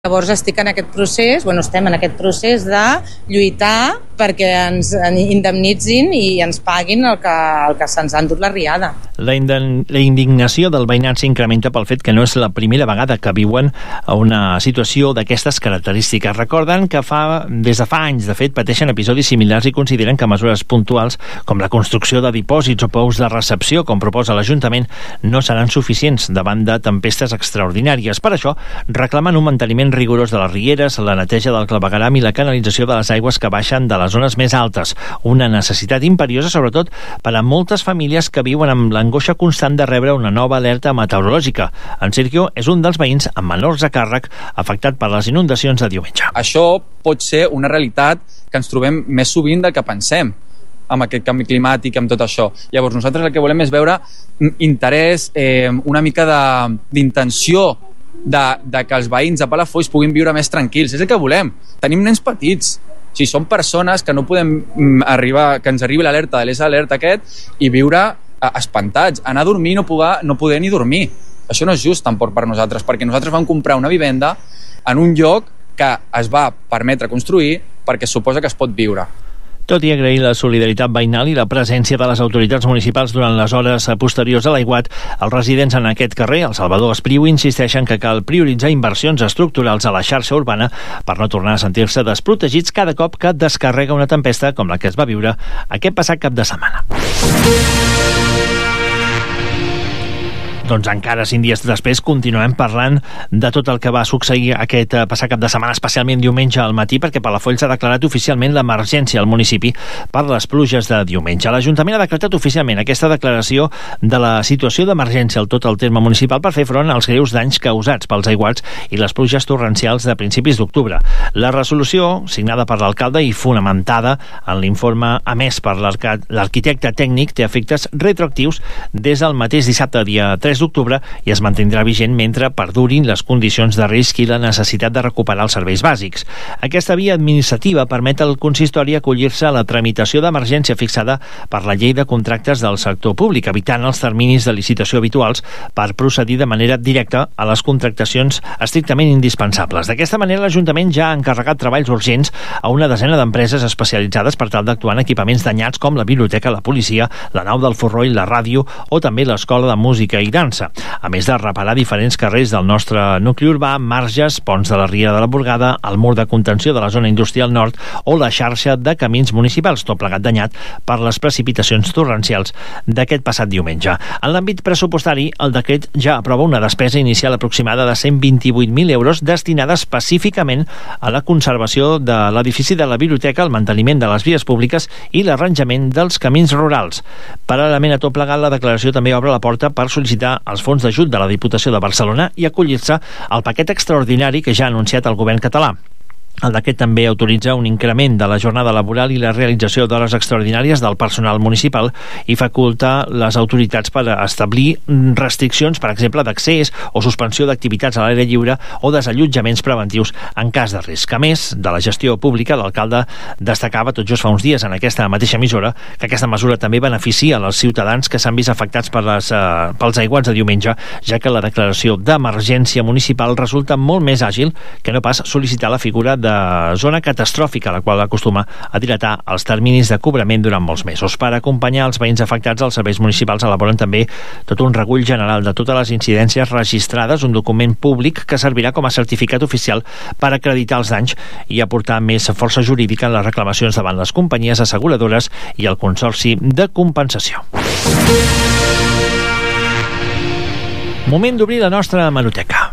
Llavors estem en aquest procés de lluitar perquè ens indemnitzin i ens paguin el que se'ns ha endut la riada. La indignació del veïnat s'incrementa pel fet que no és la primera vegada que viuen a una situació d'aquestes característiques. Recorden que des de fa anys, de fet, pateixen episodis similars i consideren que mesures puntuals com la construcció de dipòsits o pous de recepció, com proposa l'Ajuntament, no seran suficients davant de tempestes extraordinàries. Per això, reclamen un manteniment rigorós de les rieres, la neteja del clavegueram i la canalització de les aigües que baixen de les zones més altes. Una necessitat imperiosa, sobretot per a moltes famílies que viuen amb l'angoixa constant de rebre una nova alerta meteorològica. En Sergio és un dels veïns amb menors a càrrec afectat per les inundacions de diumenge. Això pot ser una realitat que ens trobem més sovint del que pensem amb aquest canvi climàtic, amb tot això. Llavors nosaltres el que volem és veure interès, una mica d'intenció de que els veïns de Palafolls puguin viure més tranquils. És el que volem. Tenim nens petits. Si són persones que no podem arribar, que ens arribi l'alerta de l'alerta aquest i viure espantats, anar a dormir no poder ni dormir. Això no és just tampoc per nosaltres, perquè nosaltres vam comprar una vivenda en un lloc que es va permetre construir perquè suposa que es pot viure. Tot i agrair la solidaritat veïnal i la presència de les autoritats municipals durant les hores posteriors a l'aiguat, els residents en aquest carrer, el Salvador Espriu, insisteixen que cal prioritzar inversions estructurals a la xarxa urbana per no tornar a sentir-se desprotegits cada cop que descarrega una tempesta com la que es va viure aquest passat cap de setmana. Doncs encara 5 dies després continuem parlant de tot el que va succeir aquest passat cap de setmana, especialment diumenge al matí, perquè Palafolls ha declarat oficialment l'emergència al municipi per les pluges de diumenge. L'Ajuntament ha decretat oficialment aquesta declaració de la situació d'emergència al tot el terme municipal per fer front als greus danys causats pels aiguats i les pluges torrencials de principis d'octubre. La resolució, signada per l'alcalde i fonamentada en l'informe emès per l'arquitecte tècnic, té efectes retroactius des del mateix dissabte, dia 3 d'octubre, i es mantindrà vigent mentre perdurin les condicions de risc i la necessitat de recuperar els serveis bàsics. Aquesta via administrativa permet al consistori acollir-se a la tramitació d'emergència fixada per la llei de contractes del sector públic, evitant els terminis de licitació habituals per procedir de manera directa a les contractacions estrictament indispensables. D'aquesta manera, l'Ajuntament ja ha encarregat treballs urgents a una desena d'empreses especialitzades per tal d'actuar en equipaments danyats com la biblioteca, la policia, la nau del Forró i la ràdio, o també l'Escola de Música i Dansa, a més de reparar diferents carrers del nostre nucli urbà, marges, ponts de la Riera de la Burgada, el mur de contenció de la zona industrial nord o la xarxa de camins municipals, tot plegat danyat per les precipitacions torrencials d'aquest passat diumenge. En l'àmbit pressupostari, el decret ja aprova una despesa inicial aproximada de 128.000 euros destinada específicament a la conservació de l'edifici de la biblioteca, el manteniment de les vies públiques i l'arranjament dels camins rurals. Paral·lelament a tot plegat, la declaració també obre la porta per sol·licitar els fons d'ajut de la Diputació de Barcelona i acollir-se al paquet extraordinari que ja ha anunciat el govern català. El decret també autoritza un increment de la jornada laboral i la realització d'hores extraordinàries del personal municipal i faculta les autoritats per establir restriccions, per exemple, d'accés o suspensió d'activitats a l'aire lliure o desallotjaments preventius en cas de risc. A més de la gestió pública, l'alcalde destacava tot just fa uns dies en aquesta mateixa emissora que aquesta mesura també beneficia els ciutadans que s'han vist afectats pels aiguats de diumenge, ja que la declaració d'emergència municipal resulta molt més àgil que no pas sol·licitar la figura de zona catastròfica, la qual acostuma a dilatar els terminis de cobrament durant molts mesos. Per acompanyar els veïns afectats, els serveis municipals elaboren també tot un recull general de totes les incidències registrades, un document públic que servirà com a certificat oficial per acreditar els danys i aportar més força jurídica en les reclamacions davant les companyies asseguradores i el Consorci de Compensació. Moment d'obrir la nostra hemeroteca.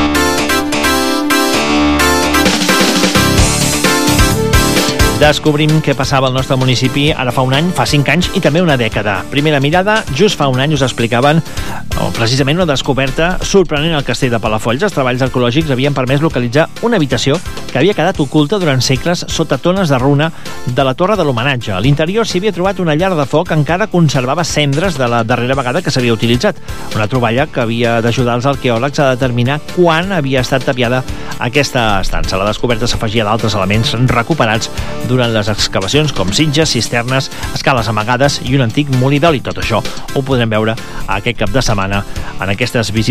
Descobrim què passava al nostre municipi ara fa un any, fa 5 anys i també una dècada. Primera mirada, just fa un any us explicaven precisament una descoberta sorprenent al castell de Palafolls. Els treballs arqueològics havien permès localitzar una habitació que havia quedat oculta durant segles sota tones de runa de la torre de l'homenatge. A l'interior s'hi havia trobat una llar de foc que encara conservava cendres de la darrera vegada que s'havia utilitzat. Una troballa que havia d'ajudar els arqueòlegs a determinar quan havia estat tapiada aquesta estança. La descoberta s'afegia d'altres elements recuperats durant les excavacions com sitges, cisternes, escales amagades i un antic molí d'oli. Tot això ho podrem veure aquest cap de setmana en aquestes visites